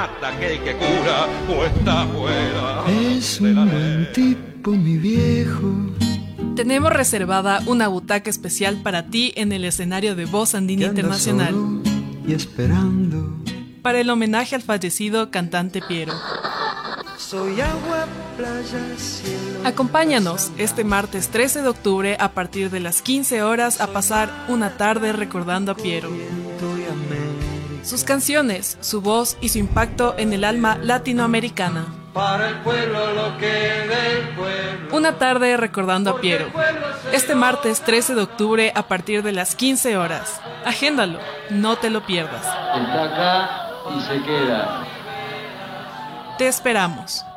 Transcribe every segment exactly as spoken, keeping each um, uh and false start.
mata aquel que cura o está fuera. Es un buen tipo, mi viejo. Tenemos reservada una butaca especial para ti en el escenario de Voz Andina Internacional. Solo y esperando. Para el homenaje al fallecido cantante Piero. Soy agua, playa, cielo. Acompáñanos este martes trece de octubre a partir de las quince horas a pasar una tarde recordando a Piero. Sus canciones, su voz y su impacto en el alma latinoamericana. Para el pueblo lo que del pueblo. Una tarde recordando a Piero. Este martes trece de octubre a partir de las quince horas. Agéndalo, no te lo pierdas. Está acá y se queda. Te esperamos.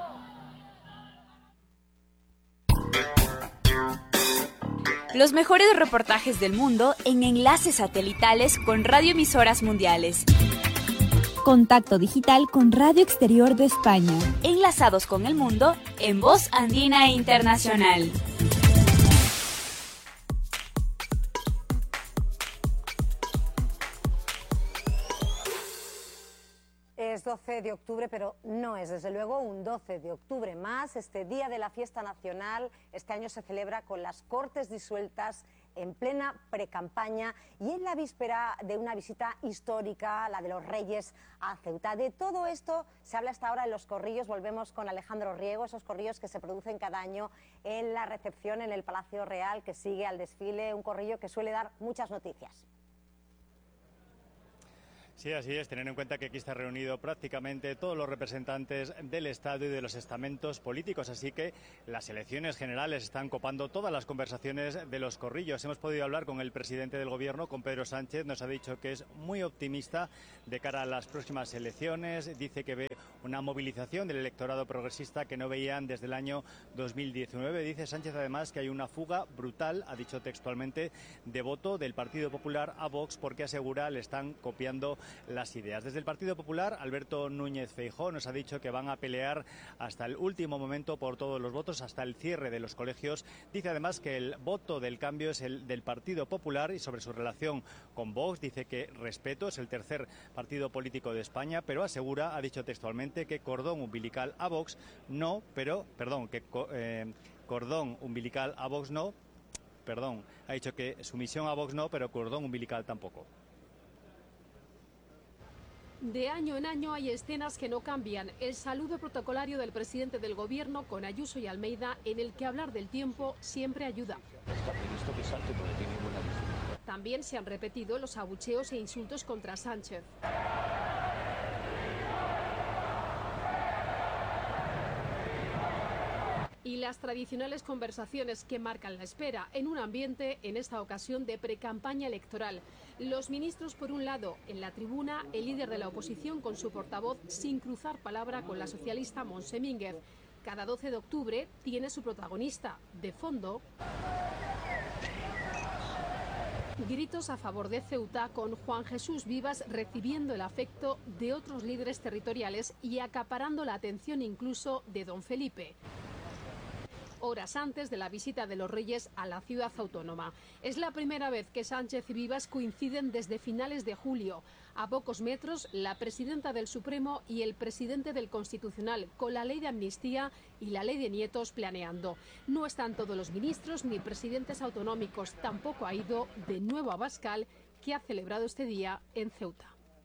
Los mejores reportajes del mundo en enlaces satelitales con radioemisoras mundiales. Contacto digital con Radio Exterior de España. Enlazados con el mundo en Voz Andina Internacional. Es doce de octubre, pero no es desde luego un doce de octubre más. Este día de la fiesta nacional este año se celebra con las Cortes disueltas en plena precampaña y en la víspera de una visita histórica, la de los Reyes a Ceuta. De todo esto se habla hasta ahora en los corrillos. Volvemos con Alejandro Riego, esos corrillos que se producen cada año en la recepción en el Palacio Real, que sigue al desfile, un corrillo que suele dar muchas noticias. Sí, así es, tener en cuenta que aquí está reunido prácticamente todos los representantes del Estado y de los estamentos políticos, así que las elecciones generales están copando todas las conversaciones de los corrillos. Hemos podido hablar con el presidente del Gobierno, con Pedro Sánchez, nos ha dicho que es muy optimista de cara a las próximas elecciones, dice que ve una movilización del electorado progresista que no veían desde el año dos mil diecinueve. Dice Sánchez además que hay una fuga brutal, ha dicho textualmente, de voto del Partido Popular a Vox porque asegura le están copiando las ideas. Desde el Partido Popular, Alberto Núñez Feijóo nos ha dicho que van a pelear hasta el último momento por todos los votos, hasta el cierre de los colegios. Dice además que el voto del cambio es el del Partido Popular y sobre su relación con Vox dice que respeto, es el tercer partido político de España, pero asegura, ha dicho textualmente, que cordón umbilical a Vox no, pero, perdón, que eh, cordón umbilical a Vox no, perdón, ha dicho que sumisión a Vox no, pero cordón umbilical tampoco. De año en año hay escenas que no cambian. El saludo protocolario del presidente del Gobierno con Ayuso y Almeida, en el que hablar del tiempo siempre ayuda. También se han repetido los abucheos e insultos contra Sánchez. Y las tradicionales conversaciones que marcan la espera en un ambiente, en esta ocasión, de precampaña electoral. Los ministros, por un lado, en la tribuna, el líder de la oposición con su portavoz, sin cruzar palabra con la socialista Montse Mínguez. Cada doce de octubre tiene su protagonista. De fondo, gritos a favor de Ceuta, con Juan Jesús Vivas recibiendo el afecto de otros líderes territoriales y acaparando la atención incluso de don Felipe, horas antes de la visita de los Reyes a la ciudad autónoma. Es la primera vez que Sánchez y Vivas coinciden desde finales de julio. A pocos metros, la presidenta del Supremo y el presidente del Constitucional, con la ley de amnistía y la ley de nietos planeando. No están todos los ministros ni presidentes autonómicos. Tampoco ha ido de nuevo a Abascal, que ha celebrado este día en Ceuta.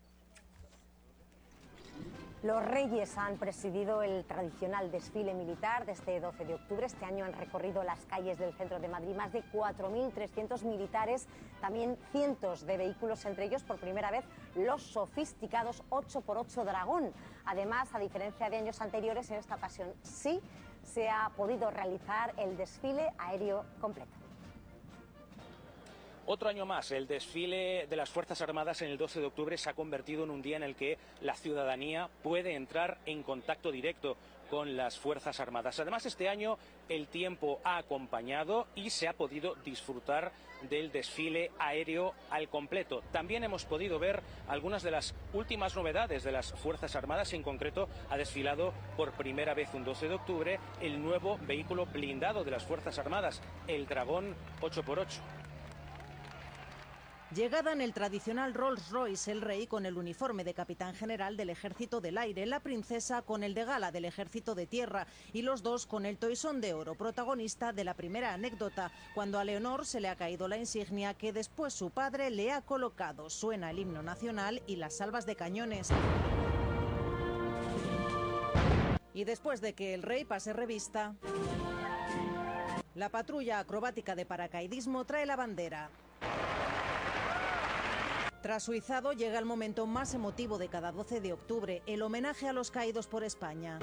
Los Reyes han presidido el tradicional desfile militar de este doce de octubre. Este año han recorrido las calles del centro de Madrid más de cuatro mil trescientos militares, también cientos de vehículos, entre ellos por primera vez los sofisticados ocho por ocho Dragón. Además, a diferencia de años anteriores, en esta ocasión sí se ha podido realizar el desfile aéreo completo. Otro año más, el desfile de las Fuerzas Armadas en el doce de octubre se ha convertido en un día en el que la ciudadanía puede entrar en contacto directo con las Fuerzas Armadas. Además, este año el tiempo ha acompañado y se ha podido disfrutar del desfile aéreo al completo. También hemos podido ver algunas de las últimas novedades de las Fuerzas Armadas. En concreto, ha desfilado por primera vez un doce de octubre el nuevo vehículo blindado de las Fuerzas Armadas, el Dragón ocho por ocho. Llegada en el tradicional Rolls Royce, el rey con el uniforme de capitán general del Ejército del Aire, la princesa con el de gala del Ejército de Tierra y los dos con el toisón de oro, protagonista de la primera anécdota, cuando a Leonor se le ha caído la insignia que después su padre le ha colocado. Suena el himno nacional y las salvas de cañones. Y después de que el rey pase revista, la patrulla acrobática de paracaidismo trae la bandera. Tras su izado llega el momento más emotivo de cada doce de octubre, el homenaje a los caídos por España.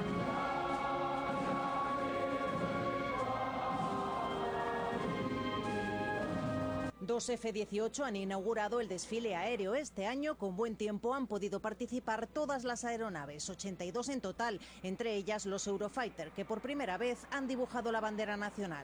Dos F dieciocho han inaugurado el desfile aéreo. Este año, con buen tiempo, han podido participar todas las aeronaves, ochenta y dos en total, entre ellas los Eurofighter, que por primera vez han dibujado la bandera nacional.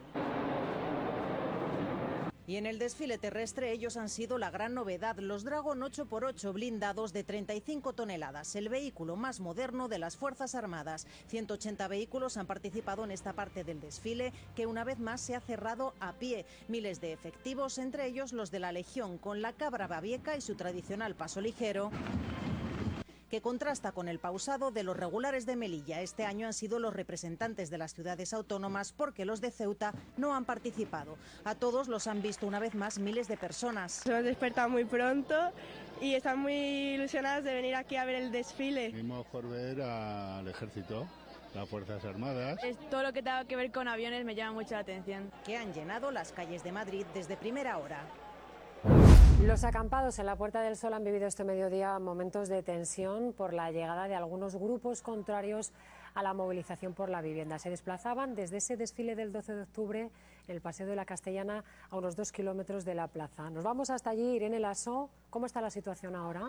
Y en el desfile terrestre ellos han sido la gran novedad, los Dragon ocho por ocho blindados de treinta y cinco toneladas, el vehículo más moderno de las Fuerzas Armadas. ciento ochenta vehículos han participado en esta parte del desfile, que una vez más se ha cerrado a pie. Miles de efectivos, entre ellos los de la Legión, con la cabra babieca y su tradicional paso ligero, que contrasta con el pausado de los regulares de Melilla. Este año han sido los representantes de las ciudades autónomas porque los de Ceuta no han participado. A todos los han visto una vez más miles de personas. Hemos despertado muy pronto y están muy ilusionados de venir aquí a ver el desfile. Venimos por ver al ejército, las Fuerzas Armadas. Es todo lo que tenga que ver con aviones me llama mucho la atención. Que han llenado las calles de Madrid desde primera hora. Los acampados en la Puerta del Sol han vivido este mediodía momentos de tensión por la llegada de algunos grupos contrarios a la movilización por la vivienda. Se desplazaban desde ese desfile del doce de octubre en el Paseo de la Castellana a unos dos kilómetros de la plaza. Nos vamos hasta allí. Irene Lasso, ¿cómo está la situación ahora?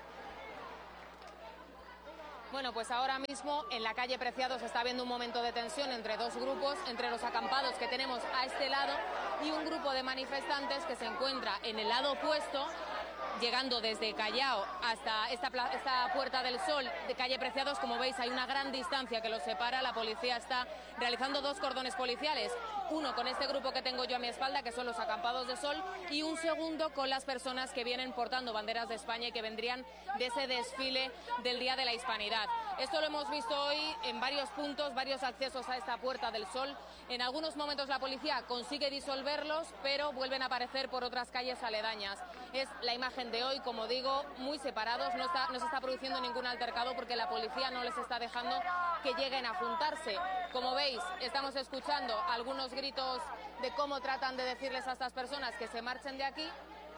Bueno, pues ahora mismo en la calle Preciados está habiendo un momento de tensión entre dos grupos, entre los acampados que tenemos a este lado y un grupo de manifestantes que se encuentra en el lado opuesto, llegando desde Callao hasta esta, esta Puerta del Sol de calle Preciados. Como veis, hay una gran distancia que los separa. La policía está realizando dos cordones policiales, uno con este grupo que tengo yo a mi espalda, que son los acampados de Sol, y un segundo con las personas que vienen portando banderas de España y que vendrían de ese desfile del Día de la Hispanidad. Esto lo hemos visto hoy en varios puntos, varios accesos a esta Puerta del Sol. En algunos momentos la policía consigue disolverlos, pero vuelven a aparecer por otras calles aledañas. Es la imagen de hoy, como digo, muy separados. No, está, no se está produciendo ningún altercado porque la policía no les está dejando que lleguen a juntarse. Como veis, estamos escuchando algunos gritos de cómo tratan de decirles a estas personas que se marchen de aquí.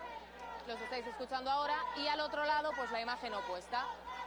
Los estáis escuchando ahora. Y al otro lado, pues la imagen opuesta.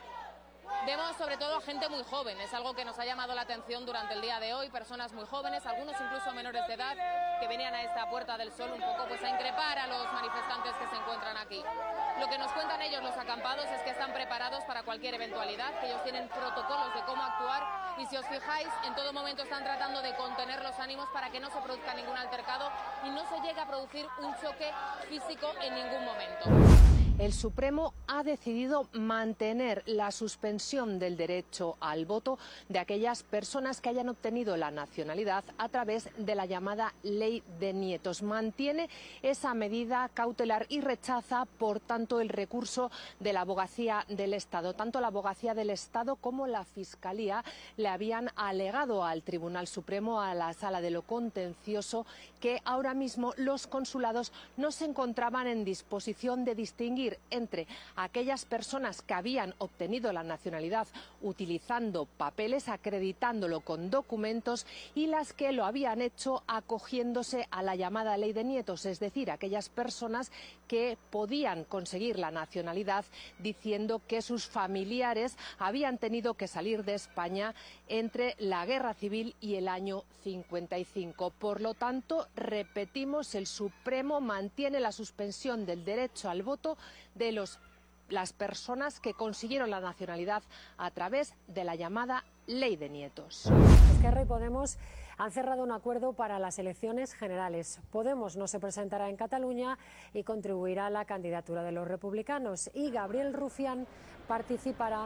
Vemos sobre todo a gente muy joven, es algo que nos ha llamado la atención durante el día de hoy, personas muy jóvenes, algunos incluso menores de edad, que venían a esta Puerta del Sol un poco pues a increpar a los manifestantes que se encuentran aquí. Lo que nos cuentan ellos, los acampados, es que están preparados para cualquier eventualidad, que ellos tienen protocolos de cómo actuar y si os fijáis, en todo momento están tratando de contener los ánimos para que no se produzca ningún altercado y no se llegue a producir un choque físico en ningún momento. El Supremo ha decidido mantener la suspensión del derecho al voto de aquellas personas que hayan obtenido la nacionalidad a través de la llamada Ley de Nietos. Mantiene esa medida cautelar y rechaza, por tanto, el recurso de la Abogacía del Estado. Tanto la Abogacía del Estado como la Fiscalía le habían alegado al Tribunal Supremo, a la Sala de lo Contencioso, que ahora mismo los consulados no se encontraban en disposición de distinguir entre aquellas personas que habían obtenido la nacionalidad utilizando papeles, acreditándolo con documentos, y las que lo habían hecho acogiéndose a la llamada Ley de Nietos, es decir, aquellas personas que podían conseguir la nacionalidad diciendo que sus familiares habían tenido que salir de España entre la Guerra Civil y el año cincuenta y cinco. Por lo tanto, repetimos, el Supremo mantiene la suspensión del derecho al voto de los, las personas que consiguieron la nacionalidad a través de la llamada Ley de Nietos. Esquerra y Podemos han cerrado un acuerdo para las elecciones generales. Podemos no se presentará en Cataluña y contribuirá a la candidatura de los republicanos, y Gabriel Rufián participará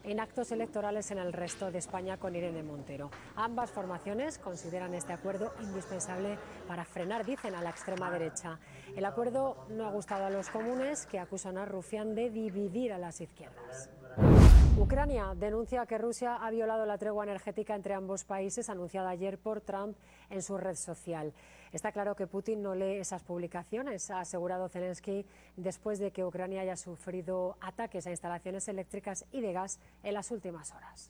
en actos electorales en el resto de España con Irene Montero. Ambas formaciones consideran este acuerdo indispensable para frenar, dicen, a la extrema derecha. El acuerdo no ha gustado a los comunes, que acusan a Rufián de dividir a las izquierdas. Ucrania denuncia que Rusia ha violado la tregua energética entre ambos países, anunciada ayer por Trump en su red social. Está claro que Putin no lee esas publicaciones, ha asegurado Zelensky, después de que Ucrania haya sufrido ataques a instalaciones eléctricas y de gas en las últimas horas.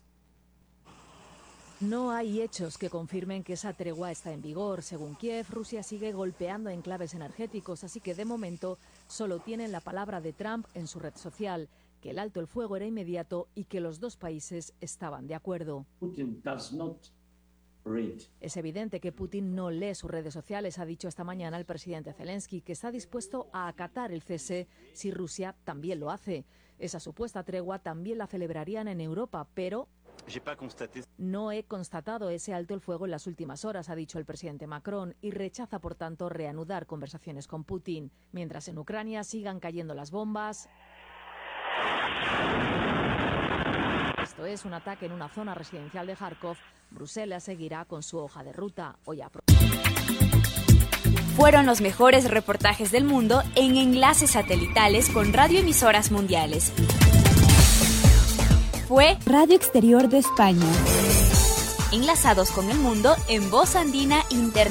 No hay hechos que confirmen que esa tregua está en vigor. Según Kiev, Rusia sigue golpeando enclaves energéticos, así que de momento solo tienen la palabra de Trump en su red social, que el alto el fuego era inmediato y que los dos países estaban de acuerdo. Putin does not read. Es evidente que Putin no lee sus redes sociales, ha dicho esta mañana el presidente Zelensky, que está dispuesto a acatar el cese si Rusia también lo hace. Esa supuesta tregua también la celebrarían en Europa, pero no he constatado ese alto el fuego en las últimas horas, ha dicho el presidente Macron, y rechaza, por tanto, reanudar conversaciones con Putin. Mientras en Ucrania sigan cayendo las bombas. Esto es un ataque en una zona residencial de Kharkov. Bruselas seguirá con su hoja de ruta. Hoy a... Fueron los mejores reportajes del mundo en enlaces satelitales con radioemisoras mundiales. Fue Radio Exterior de España. Enlazados con el mundo en Voz Andina Internacional.